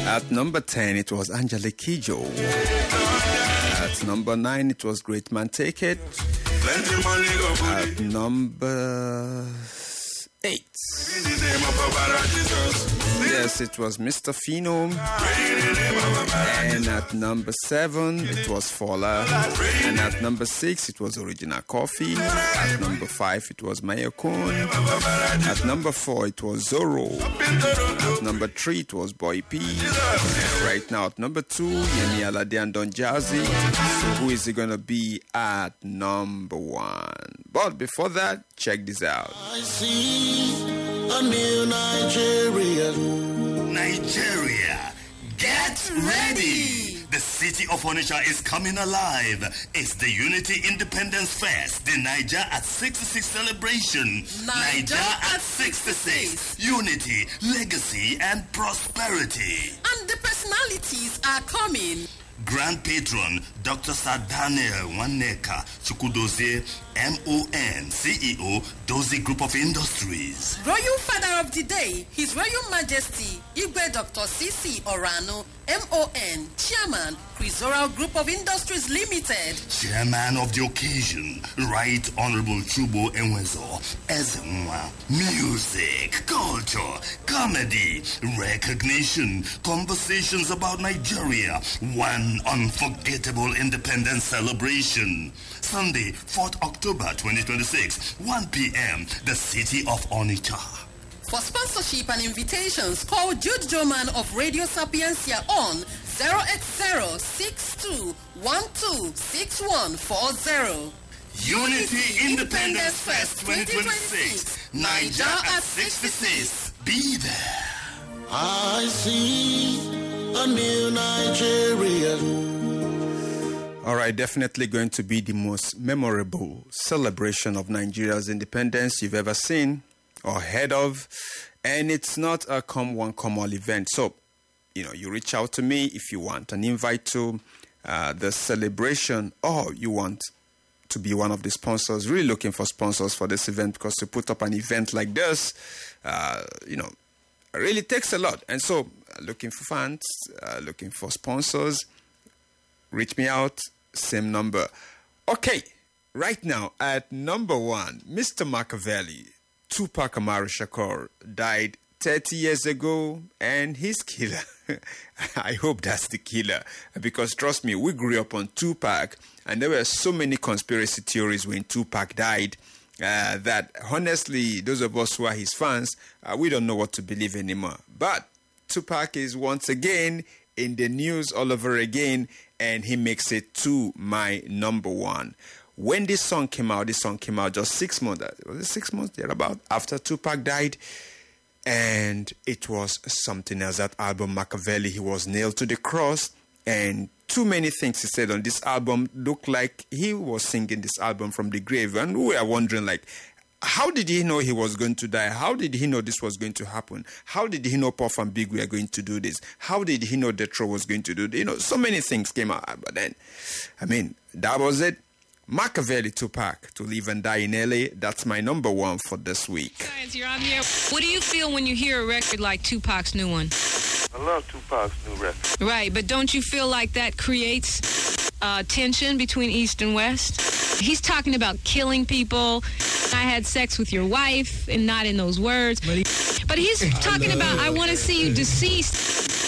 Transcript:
At number 10, it was Angelique Kidjo. At number 9, it was Great Man Take It. At number 8, yes, it was Mr. Phenom. And at number 7, it was Fowler. And at number 6, it was Original Coffee. At number 5, it was Mayakun. At number 4, it was Zorro. At number 3, it was Boy P. And right now, at number 2, Yemi Alade and Don Jazzy. So who is it going to be at number 1? But before that, check this out. I see a new Nigeria. Nigeria, get ready! The city of Onitsha is coming alive. It's the Unity Independence Fest, the Niger at 66 celebration. Niger at 66. Unity, legacy, and prosperity. And the personalities are coming. Grand Patron, Dr. Sir Daniel Waneka Chukwudozie, MON, CEO, Dozie Group of Industries. Royal Father of the Day, His Royal Majesty, Igwe Dr. C.C. Orano, MON, Chairman, Crisoral Group of Industries Limited. Chairman of the occasion, Right Honorable Chubo Enwezo, Ezenwa. Music, culture, comedy, recognition, conversations about Nigeria. One unforgettable independence celebration. Sunday, 4th October 2026, 1 p.m., the city of Onitsha. For sponsorship and invitations, call Jude Joman of Radio Sapiencia on 08062126140. Unity Independence Fest 2026, Niger at 66. Be there. I see a new Nigeria. All right, definitely going to be the most memorable celebration of Nigeria's independence you've ever seen or heard of. And it's not a come one, come all event. So, you reach out to me if you want an invite to the celebration, or you want to be one of the sponsors. Really looking for sponsors for this event, because to put up an event like this, really takes a lot. And so, looking for fans, looking for sponsors, reach me out, same number. Okay, right now at number 1, Mr. Machiavelli, Tupac Amaru Shakur, died 30 years ago, and his killer, I hope that's the killer, because trust me, we grew up on Tupac, and there were so many conspiracy theories when Tupac died, that honestly, those of us who are his fans, we don't know what to believe anymore. But Tupac is once again in the news all over again, and he makes it to my number 1. When this song came out just 6 months, was it 6 months thereabout, after Tupac died, and it was something else. That album, Machiavelli, he was nailed to the cross, and too many things he said on this album looked like he was singing this album from the grave, and we were wondering, like, how did he know he was going to die? How did he know this was going to happen? How did he know Puff and Big were going to do this? How did he know Detro was going to do this? So many things came out. But then, that was it. Machiavelli, Tupac, To Live and Die in LA. That's my number 1 for this week. Guys, you're on the air. What do you feel when you hear a record like Tupac's new one? I love Tupac's new record. Right, but don't you feel like that creates tension between East and West? He's talking about killing people. I had sex with your wife, and not in those words. But he's talking about, I want to see you deceased.